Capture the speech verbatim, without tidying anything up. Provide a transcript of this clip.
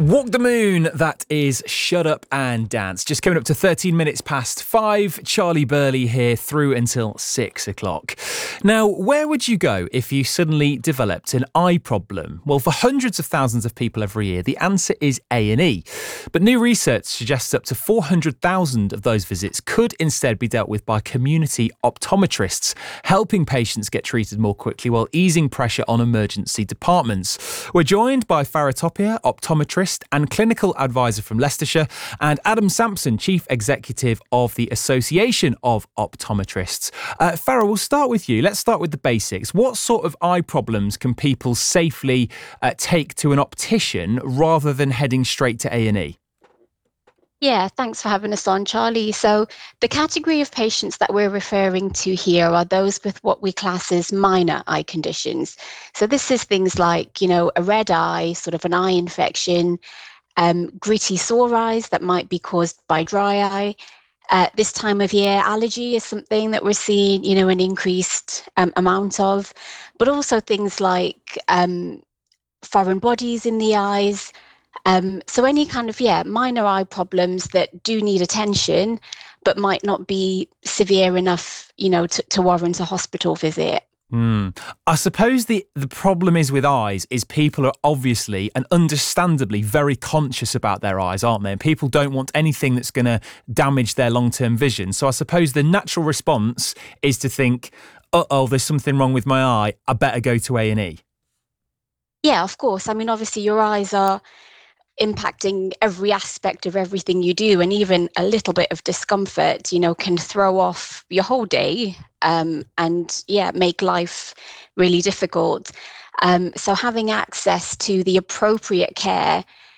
Walk the Moon, that is Shut Up and Dance. Just coming up to thirteen minutes past five. Charlie Burley here through until six o'clock. Now, where would you go if you suddenly developed an eye problem? Well, for hundreds of thousands of people every year, the answer is A and E. But new research suggests up to four hundred thousand of those visits could instead be dealt with by community optometrists, helping patients get treated more quickly while easing pressure on emergency departments. We're joined by Farah Topia, optometrist and clinical advisor from Leicestershire, and Adam Sampson, chief executive of the Association of Optometrists. Uh, Farah, we'll start with you. Let's start with the basics. What sort of eye problems can people safely uh, take to an optician rather than heading straight to A and E? Yeah, thanks for having us on, Charlie. So the category of patients that we're referring to here are those with what we class as minor eye conditions. So this is things like, you know, a red eye, sort of an eye infection, um, gritty sore eyes that might be caused by dry eye. Uh, this time of year, allergy is something that we're seeing, you know, an increased um, amount of, but also things like um, foreign bodies in the eyes. Um, so any kind of, yeah, minor eye problems that do need attention, but might not be severe enough, you know, to, to warrant a hospital visit. Mm. I suppose the, the problem is with eyes is people are obviously and understandably very conscious about their eyes, aren't they? And people don't want anything that's going to damage their long-term vision. So I suppose the natural response is to think, uh-oh, there's something wrong with my eye. I better go to A and E. Yeah, of course. I mean, obviously your eyes are impacting every aspect of everything you do, and even a little bit of discomfort, you know, can throw off your whole day um, and yeah, make life really difficult. Um, so having access to the appropriate care